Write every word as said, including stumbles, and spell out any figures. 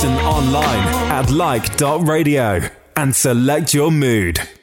Online at like dot radio and select your mood.